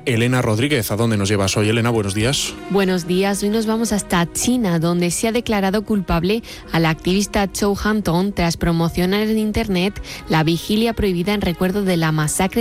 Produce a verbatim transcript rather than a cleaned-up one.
Elena Rodríguez. ¿A dónde nos llevas hoy, Elena? Buenos días. Buenos días. Hoy nos vamos hasta China, donde se ha declarado culpable a la activista Zhou Hantong tras promocionar en Internet la vigilia prohibida en recuerdo de la masacre